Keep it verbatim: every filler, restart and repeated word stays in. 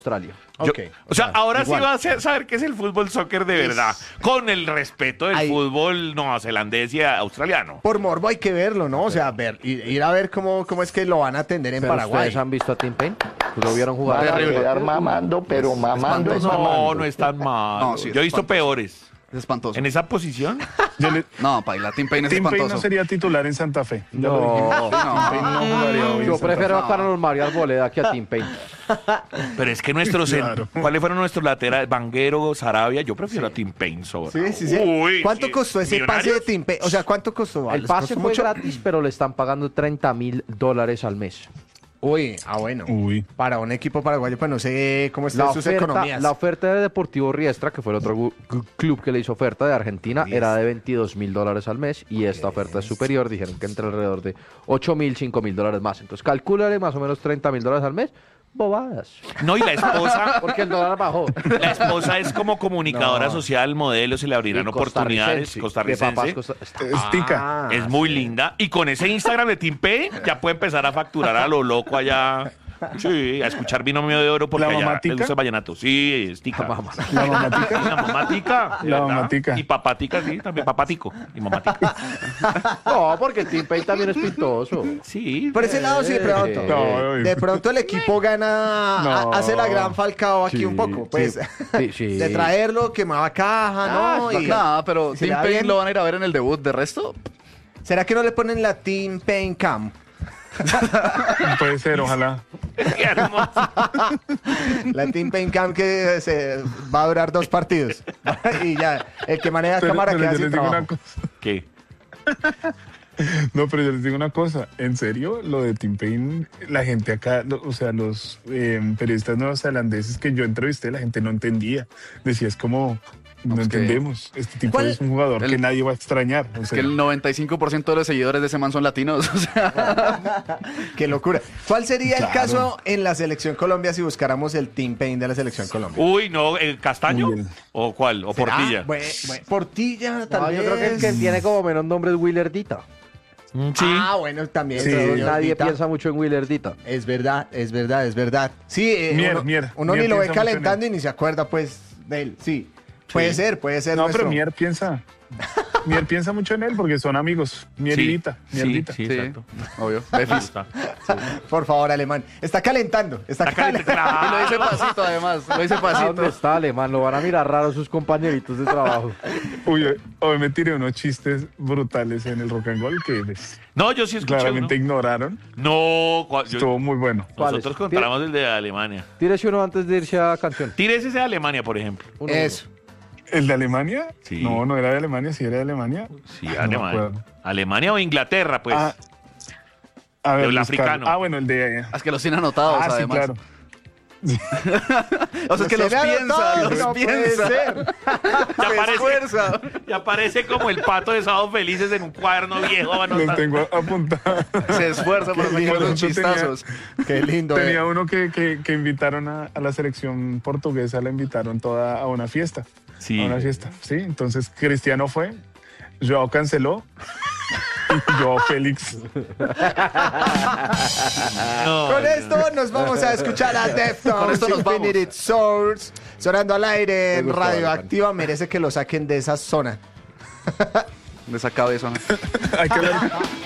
Australia. Yo- Ok, o sea, ahora igual. sí va a ser- saber qué es el fútbol soccer de verdad, con el respeto del Ahí- fútbol neozelandés y australiano. Por morbo hay que verlo, ¿no? O sea, ver, ir, ir a ver cómo, cómo es que lo van a atender en Pero Paraguay. ¿ustedes han visto a Tim Payne? ¿Lo vieron jugar? Van a Terrible. quedar mamando, pero mamando es No, mamando. no es tan mal. No, sí, Yo he es visto espantoso. peores. Es espantoso. En esa posición, Yo le- No, paila, Tim Payne es Tim Payne espantoso. no sería titular en Santa Fe. Ya lo No. dijimos. No. Tim Payne no jugaría hoy en Yo Santa prefiero Fe. a Carlos Mario Arboleda que a Tim Payne. pero es que nuestros, Claro. ¿cuáles fueron nuestros laterales? Vanguero, Sarabia, yo prefiero a Tim Payne sobre. Sí, sí, sí. Uy, ¿Cuánto sí. cosó ese pase de ¿Millonarios? Tim Payne? O sea, ¿cuánto costó? El ¿Les pase costó fue mucho? gratis, pero le están pagando treinta mil dólares al mes. Uy, ah, bueno. Uy. Para un equipo paraguayo, pues no sé cómo La están sus oferta, economías. la oferta de Deportivo Riestra, que fue el otro gu- gu- club que le hizo oferta de Argentina, era de veintidós mil dólares al mes y esta oferta es superior. Dijeron que entre alrededor de ocho mil, cinco mil dólares más. Entonces, calcúlale más o menos treinta mil dólares al mes. Bobadas. No, y la esposa, Porque el dólar bajó. la esposa es como comunicadora No. social, modelo, se le abrirán Y oportunidades. costarricense, de papás Costarricense. costa- está- Es tica. Ah, Es muy linda. Y con ese Instagram de Tim Payne ya puede empezar a facturar a lo loco allá. Sí, a escuchar Binomio de Oro porque ¿La allá mamatica? le gusta el vallenato. Sí, es tica. La mamá. La mamatica. La mamatica. de La verdad. mamatica. Y papatica, sí, también papatico. Y mamatica. No, porque Tim Payne también es pintoso. Sí. Por ese lado sí, de pronto. No, De pronto el equipo gana, No. a- hace la gran Falcao aquí Sí, un poco, pues. sí, sí. De traerlo, quemaba caja, ¿no? Ah, Y- nada, pero y se Tim le da Payne bien. lo van a ir a ver en el debut. De resto, ¿Será que no le ponen la Team Payne Cam? Puede ser, ojalá. Qué hermoso. La Team Payne Cam que se va a durar dos partidos. Y ya, el que maneja Pero, cámara pero queda yo sin les digo una trabajo. cosa. ¿Qué? No, pero yo les digo una cosa. En serio, lo de Tim Payne, la gente acá, lo- o sea, los eh, periodistas neozelandeses que yo entrevisté, la gente no entendía. Decía, es como, no es que- entendemos. Este tipo ¿Cuál- es un jugador el- que nadie va a extrañar. O es sea, que el noventa y cinco por ciento de los seguidores de ese man son latinos. O sea, Qué locura. ¿Cuál sería el Claro. caso en la selección Colombia si buscáramos el Team Payne de la selección Colombia? Uy, no, ¿el Castaño? Muy bien. ¿O cuál? ¿O ¿Será? Portilla? Bue- bue- Portilla, tal No, vez. yo creo que el que tiene como menos nombre es Willerdita. Mm, Sí. Ah, bueno, también. Sí. señor Nadie Dita. piensa mucho en Willerdita. Es verdad, es verdad, es verdad. Sí, eh, Mier, uno, Mier, uno Mier ni lo ve piensa mucho en calentando y ni se acuerda, pues, de él. Sí, puede ser, puede ser. no, nuestro- pero Mier piensa. Mier piensa mucho en él porque son amigos. Mierita, sí, mierdita. sí, sí, exacto. obvio. Me Befis. gusta. Por favor, alemán. Está calentando, está, Está caliente, calentando. Y lo dice claro. pasito, además. Lo dice ¿A dónde pasito. está Alemán? Lo van a mirar raro sus compañeritos de trabajo. Uy, hoy- hoy me tiré unos chistes brutales en el rock and roll que pues, No, yo sí escuché claramente uno. ignoraron. No, cua- yo- Estuvo muy bueno. ¿Cuáles? nosotros contamos el de Alemania. Tírese uno antes de irse a canción. Tírese ese de Alemania, por ejemplo. Uno, Eso. ¿El de Alemania? Sí. No, no era de Alemania, sí era de Alemania. Sí, No me Alemania. acuerdo. Alemania o Inglaterra, pues. Ah, a ver, el buscar- africano. Ah, bueno, el de... Es que los tiene anotados, Ah, sí, además. claro. O sea, es que Se los me ha piensa, notado, los no puede piensa. ser. ya, Se aparece, esfuerza. ya aparece como el pato de Sábado Felices en un cuaderno viejo. Los anotado. tengo apuntados. Se esfuerza para Qué sacar lindo, los yo tenía- chistazos. Qué lindo. eh. Tenía uno que, que, que invitaron a, a la selección portuguesa, la invitaron toda a una fiesta. Sí. A una fiesta, sí. Entonces Cristiano fue, Joao canceló y Joao Félix. No, Con no. esto nos vamos a escuchar a Con Deftones esto nos vamos. Infinite Source sonando al aire en Me gustó, Radioactiva. Merece que lo saquen de esa zona. De esa cabeza. Hay que ver